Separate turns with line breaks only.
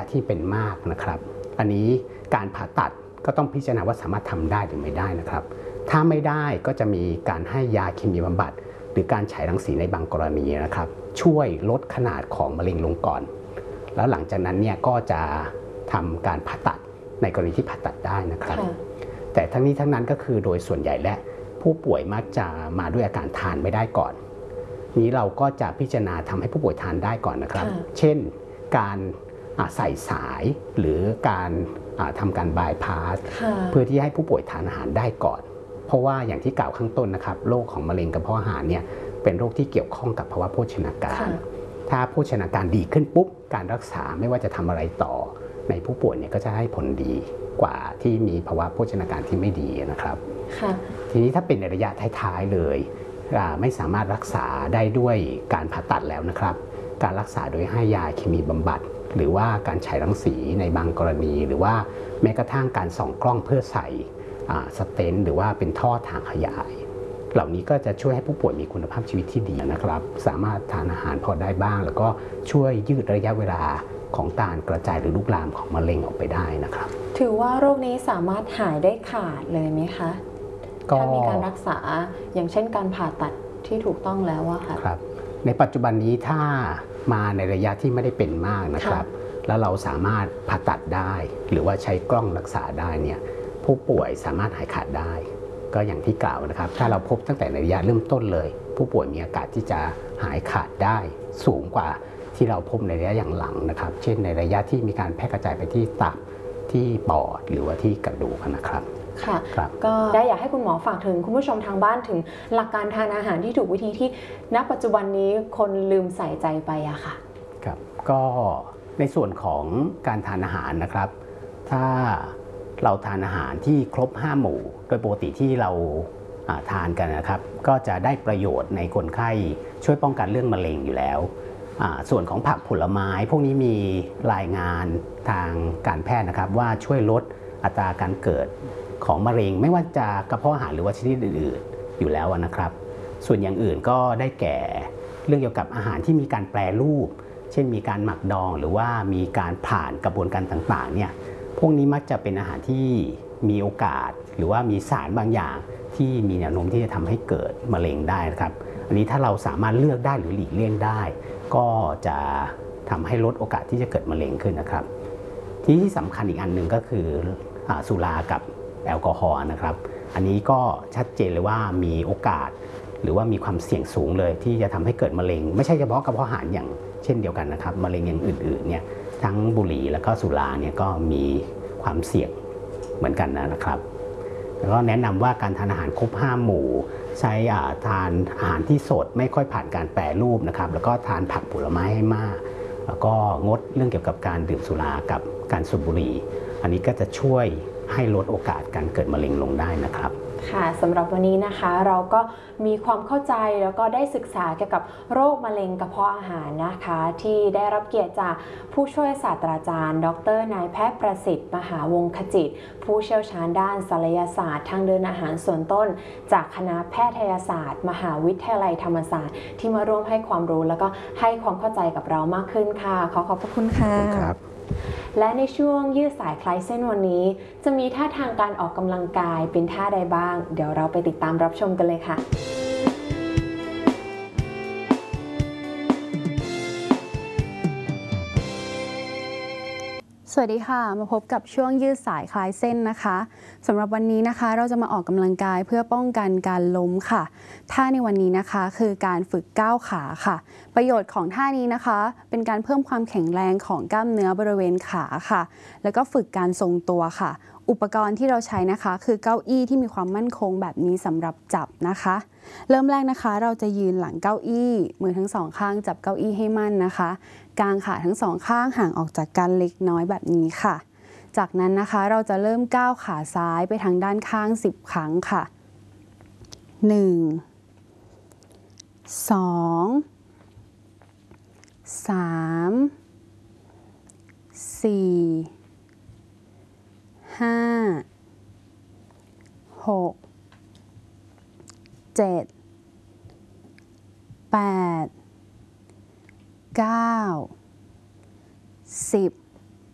ที่เป็นมากนะครับอันนี้การผ่าตัดก็ต้องพิจารณาว่าสามารถทำได้หรือไม่ได้นะครับถ้าไม่ได้ก็จะมีการให้ยาเคมีบำบัดหรือการฉายรังสีในบางกรณีนะครับช่วยลดขนาดของมะเร็งลงก่อนแล้วหลังจากนั้นเนี่ยก็จะทำการผ่าตัดในกรณีที่ผ่าตัดได้นะครับแต่ทั้งนี้ทั้งนั้นก็คือโดยส่วนใหญ่และผู้ป่วยมักจะมาด้วยอาการทานไม่ได้ก่อนนี้เราก็จะพิจารณาทำให้ผู้ป่วยทานได้ก่อนนะครับเช่นการใส่สายหรือการทำการบายพาสเพื่อที่ให้ผู้ป่วยทานอาหารได้ก่อนเพราะว่าอย่างที่กล่าวข้างต้นนะครับโรคของมะเร็งกระเพาะอาหารเนี่ยเป็นโรคที่เกี่ยวข้องกับภาวะโภชนาการถ้าโภชนาการดีขึ้นปุ๊บการรักษาไม่ว่าจะทำอะไรต่อในผู้ป่วยเนี่ยก็จะให้ผลดีกว่าที่มีภาวะโภชนาการที่ไม่ดีนะครับทีนี้ถ้าเป็นในระยะท้ายๆเลยไม่สามารถรักษาได้ด้วยการผ่าตัดแล้วนะครับการรักษาโดยให้ยาเคมีบำบัดหรือว่าการฉายรังสีในบางกรณีหรือว่าแม้กระทั่งการส่องกล้องเพื่อใส่สเตนต์หรือว่าเป็นท่อทางขยายเหล่านี้ก็จะช่วยให้ผู้ป่วยมีคุณภาพชีวิตที่ดีนะครับสามารถทานอาหารพอได้บ้างแล้วก็ช่วยยืดระยะเวลาของการกระจายหรือลุกลามของมะเร็งออกไปได้นะครับ
ถือว่าโรคนี้สามารถหายได้ขาดเลยไหมคะถ้ามีการรักษาอย่างเช่นการผ่าตัดที่ถูกต้องแล้วอะค่ะ
ครับในปัจจุบันนี้ถ้ามาในระยะที่ไม่ได้เป็นมากนะครับแล้วเราสามารถผ่าตัดได้หรือว่าใช้กล้องรักษาได้เนี่ยผู้ป่วยสามารถหายขาดได้ก็อย่างที่กล่าวนะครับถ้าเราพบตั้งแต่ในระยะเริ่มต้นเลยผู้ป่วยมีโอกาสที่จะหายขาดได้สูงกว่าที่เราพบในระยะอย่างหลังนะครับเช่นในระยะที่มีการแพร่กระจายไปที่ตับที่ปอดหรือว่าที่กระดูกนะครับ
ค่ะก็ได้อยากให้คุณหมอฝากถึงคุณผู้ชมทางบ้านถึงหลักการทานอาหารที่ถูกวิธีที่ณปัจจุบันนี้คนลืมใส่ใจไปอะค่ะ
ครับก็ในส่วนของการทานอาหารนะครับถ้าเราทานอาหารที่ครบ5หมู่โดยปกติที่เราทานกันนะครับก็จะได้ประโยชน์ในคนไข้ช่วยป้องกันเรื่องมะเร็งอยู่แล้วส่วนของผักผลไม้พวกนี้มีรายงานทางการแพทย์นะครับว่าช่วยลดอัตราการเกิดของมะเร็งไม่ว่าจะกระเพาะอาหารหรือว่าชนิดอื่นๆอยู่แล้วนะครับส่วนอย่างอื่นก็ได้แก่เรื่องเกี่ยวกับอาหารที่มีการแปรรูปเช่นมีการหมักดองหรือว่ามีการผ่านกระบวนการต่างๆเนี่ยพวกนี้มักจะเป็นอาหารที่มีโอกาสหรือว่ามีสารบางอย่างที่มีแนวโน้มที่จะทำให้เกิดมะเร็งได้นะครับอันนี้ถ้าเราสามารถเลือกได้หรือหลีกเลี่ยงได้ก็จะทำให้ลดโอกาสที่จะเกิดมะเร็งขึ้นนะครับที่สำคัญอีกอันหนึ่งก็คือสุรากับแอลกอฮอล์นะครับอันนี้ก็ชัดเจนเลยว่ามีโอกาสหรือว่ามีความเสี่ยงสูงเลยที่จะทำให้เกิดมะเร็งไม่ใช่เฉพาะกระเพาะอาหารอย่างเช่นเดียวกันนะครับมะเร็งอย่างอื่นๆเนี่ยทั้งบุหรี่แล้วก็สุราเนี่ยก็มีความเสี่ยงเหมือนกันนะครับแล้วก็แนะนำว่าการทานอาหารครบ5หมู่ใช้ทานอาหารที่สดไม่ค่อยผ่านการแปรรูปนะครับแล้วก็ทานผักผลไม้ให้มากแล้วก็งดเรื่องเกี่ยวกับการดื่มสุรากับการสูบบุหรี่อันนี้ก็จะช่วยให้ลดโอกาสการเกิดมะเร็งลงได้นะครับ
ค่ะสำหรับวันนี้นะคะเราก็มีความเข้าใจแล้วก็ได้ศึกษาเกี่ยวกับโรคมะเร็งกระเพาะอาหารนะคะที่ได้รับเกียรติจากผู้ช่วยศาสตราจารย์ดร.นายแพทย์ประสิทธิ์มหาวงศ์ขจิตผู้เชี่ยวชาญด้านศัลยศาสตร์ทางเดินอาหารส่วนต้นจากคณะแพทยศาสตร์มหาวิทยาลัยธรรมศาสตร์ที่มาร่วมให้ความรู้แล้วก็ให้ความเข้าใจกับเรามากขึ้นค่ะขอบพระคุณค่ะและในช่วงยืดสายคลายเส้นวันนี้จะมีท่าทางการออกกำลังกายเป็นท่าใดบ้างเดี๋ยวเราไปติดตามรับชมกันเลยค่ะ
สวัสดีค่ะมาพบกับช่วงยืดสายคลายเส้นนะคะสำหรับวันนี้นะคะเราจะมาออกกำลังกายเพื่อป้องกันการล้มค่ะท่าในวันนี้นะคะคือการฝึกก้าวขาค่ะประโยชน์ของท่านี้นะคะเป็นการเพิ่มความแข็งแรงของกล้ามเนื้อบริเวณขาค่ะแล้วก็ฝึกการทรงตัวค่ะอุปกรณ์ที่เราใช้นะคะคือเก้าอี้ที่มีความมั่นคงแบบนี้สำหรับจับนะคะเริ่มแรกนะคะเราจะยืนหลังเก้าอี้มือทั้งสองข้างจับเก้าอี้ให้มั่นนะคะกางขาทั้งสองข้างห่างออกจากกันเล็กน้อยแบบนี้ค่ะจากนั้นนะคะเราจะเริ่มก้าวขาซ้ายไปทางด้านข้าง10ครั้งค่ะ1 2 3 4 5 6 7 8 9 10